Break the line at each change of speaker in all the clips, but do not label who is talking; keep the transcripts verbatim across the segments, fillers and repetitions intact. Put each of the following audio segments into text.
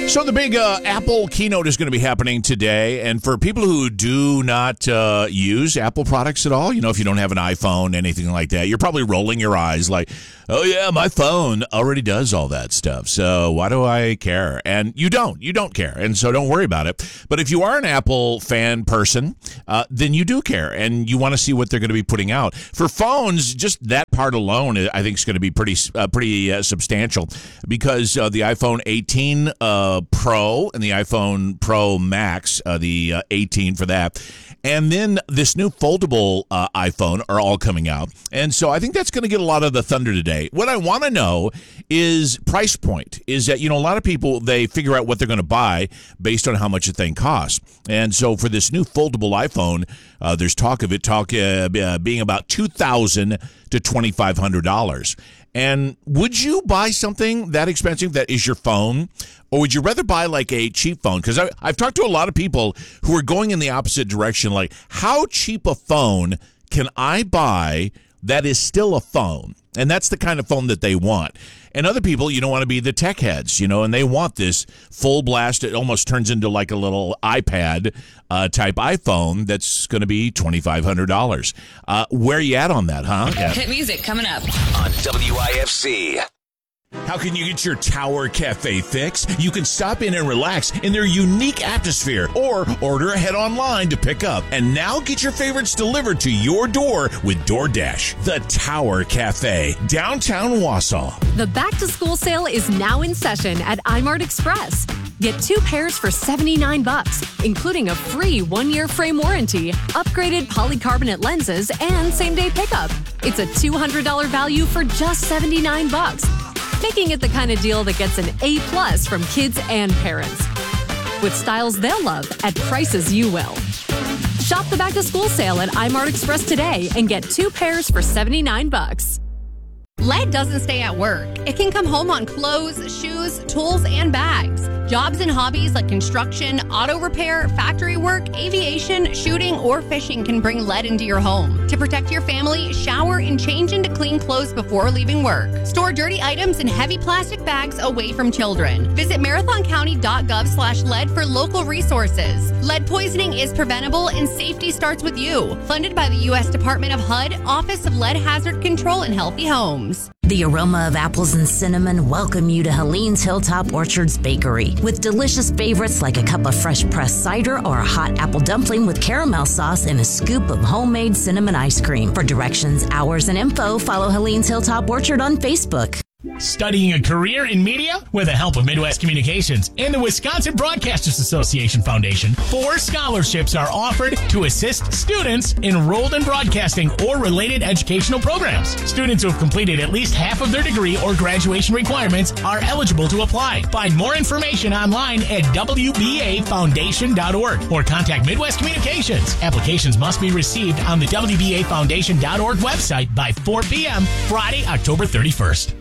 So the big uh, Apple keynote is going to be happening today, and for people who do not uh, use Apple products at all, you know, if you don't have an iPhone, anything like that, you're probably rolling your eyes like, oh yeah, my phone already does all that stuff, so why do I care? And you don't. You don't care, and so don't worry about it. But if you are an Apple fan person, uh, then you do care, and you want to see what they're going to be putting out. For phones, just that part alone, I think, is going to be pretty, uh, pretty uh, substantial, because uh, the iPhone eighteen uh, Pro and the iPhone Pro Max, uh, the uh, eighteen for that, and then this new foldable uh, iPhone are all coming out. And so I think that's going to get a lot of the thunder today. What I want to know is price point. Is that, you know, a lot of people, they figure out what they're going to buy based on how much a thing costs. And so for this new foldable iPhone, uh, there's talk of it talk uh, being about two thousand dollars to twenty-five hundred dollars. And would you buy something that expensive that is your phone? Or would you rather buy like a cheap phone? Because I've talked to a lot of people who are going in the opposite direction. Like, how cheap a phone can I buy that is still a phone? And that's the kind of phone that they want. And other people, you don't want to be the tech heads, you know, and they want this full blast. It almost turns into like a little iPad uh, type iPhone that's going to be twenty-five hundred dollars. Uh, where are you at on that, huh? Yeah.
Hit music coming up
on W I F C.
How can you get your Tower Cafe fix? You can stop in and relax in their unique atmosphere, or order ahead online to pick up. And now get your favorites delivered to your door with DoorDash. The Tower Cafe, downtown Wausau.
The back-to-school sale is now in session at iMart Express. Get two pairs for seventy-nine bucks, including a free one-year frame warranty, upgraded polycarbonate lenses, and same-day pickup. It's a two hundred dollars value for just seventy-nine bucks. Making it the kind of deal that gets an A plus from kids and parents. With styles they'll love at prices you will. Shop the back-to-school sale at iMart Express today and get two pairs for seventy-nine bucks.
Lead doesn't stay at work. It can come home on clothes, shoes, tools, and bags. Jobs and hobbies like construction, auto repair, factory work, aviation, shooting, or fishing can bring lead into your home. To protect your family, shower and change into clean clothes before leaving work. Store dirty items in heavy plastic bags away from children. Visit marathoncounty.gov slash lead for local resources. Lead poisoning is preventable and safety starts with you. Funded by the U S Department of H U D, Office of Lead Hazard Control and Healthy Homes.
The aroma of apples and cinnamon welcome you to Helene's Hilltop Orchards Bakery with delicious favorites like a cup of fresh pressed cider or a hot apple dumpling with caramel sauce and a scoop of homemade cinnamon ice cream. For directions, hours, and info, follow Helene's Hilltop Orchard on Facebook.
Studying a career in media? With the help of Midwest Communications and the Wisconsin Broadcasters Association Foundation, four scholarships are offered to assist students enrolled in broadcasting or related educational programs. Students who have completed at least half of their degree or graduation requirements are eligible to apply. Find more information online at w b a foundation dot org or contact Midwest Communications. Applications must be received on the w b a foundation dot org website by four p.m. Friday, October thirty-first.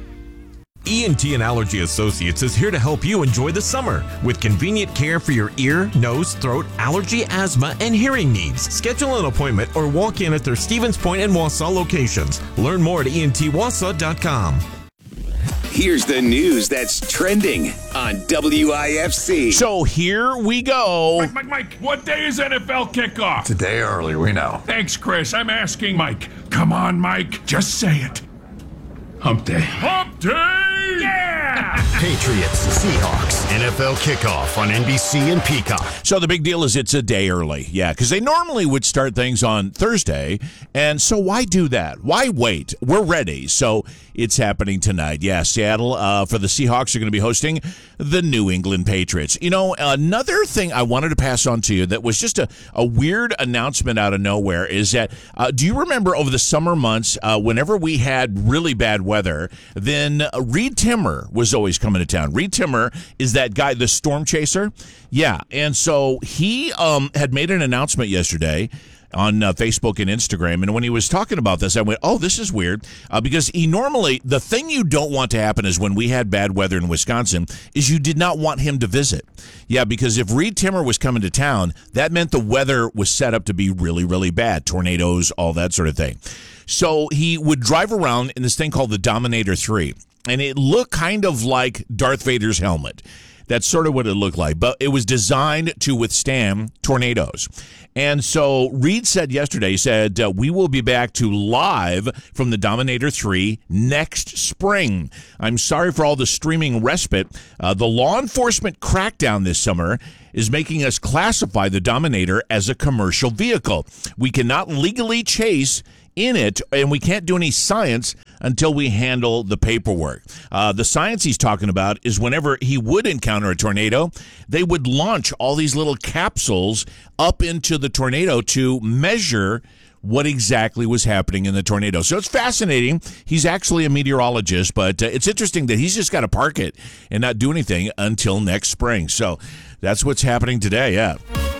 E N T and Allergy Associates is here to help you enjoy the summer with convenient care for your ear, nose, throat, allergy, asthma, and hearing needs. Schedule an appointment or walk in at their Stevens Point and Wausau locations. Learn more at e n t wausau dot com.
Here's the news that's trending on W I F C.
So here we go.
Mike, Mike, Mike, what day is N F L kickoff?
Today early, we know.
Thanks, Chris. I'm asking Mike. Come on, Mike. Just say it. Hump day. Hump day! Yeah!
Patriots, Seahawks, N F L kickoff on N B C and Peacock.
So the big deal is it's a day early. Yeah, because they normally would start things on Thursday. And so why do that? Why wait? We're ready. So it's happening tonight. Yeah, Seattle uh, for the Seahawks are going to be hosting the New England Patriots. You know, another thing I wanted to pass on to you that was just a, a weird announcement out of nowhere is that, uh, do you remember over the summer months, uh, whenever we had really bad weather, then Reed Timmer was always coming to town. Reed Timmer is that guy, the storm chaser. Yeah, and so he um, had made an announcement yesterday on uh, Facebook and Instagram, and when he was talking about this, I went, oh, this is weird, uh, because he normally, the thing you don't want to happen is when we had bad weather in Wisconsin, is you did not want him to visit. Yeah, because if Reed Timmer was coming to town, that meant the weather was set up to be really, really bad, tornadoes, all that sort of thing. So he would drive around in this thing called the Dominator three, and it looked kind of like Darth Vader's helmet. That's sort of what it looked like. But it was designed to withstand tornadoes. And so Reed said yesterday, he said, uh, we will be back to live from the Dominator three next spring. I'm sorry for all the streaming respite. Uh, the law enforcement crackdown this summer is making us classify the Dominator as a commercial vehicle. We cannot legally chase in it, and we can't do any science until we handle the paperwork. Uh, the science he's talking about is whenever he would encounter a tornado, they would launch all these little capsules up into the tornado to measure what exactly was happening in the tornado. So it's fascinating. He's actually a meteorologist, but uh, it's interesting that he's just got to park it and not do anything until next spring. So that's what's happening today, yeah.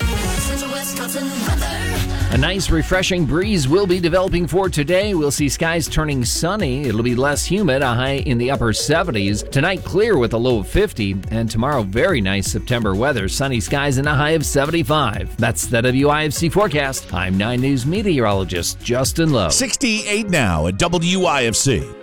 A nice, refreshing breeze will be developing for today. We'll see skies turning sunny. It'll be less humid, a high in the upper seventies. Tonight, clear with a low of fifty. And tomorrow, very nice September weather. Sunny skies and a high of seventy-five. That's the W I F C forecast. I'm nine News meteorologist Justin Lowe.
sixty-eight now at W I F C.